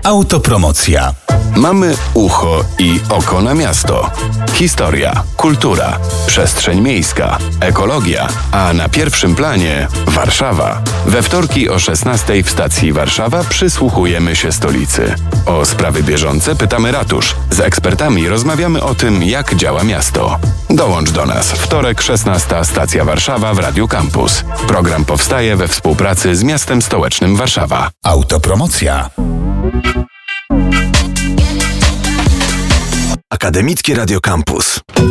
Autopromocja. Mamy ucho i oko na miasto. Historia, kultura, przestrzeń miejska, ekologia, a na pierwszym planie Warszawa. We wtorki o 16:00 w stacji Warszawa przysłuchujemy się stolicy. O sprawy bieżące pytamy ratusz. Z ekspertami rozmawiamy o tym, jak działa miasto. Dołącz do nas. Wtorek 16:00 stacja Warszawa w Radiu Campus. Program powstaje we współpracy z Miastem Stołecznym Warszawa. Autopromocja. Akademickie Radio Campus.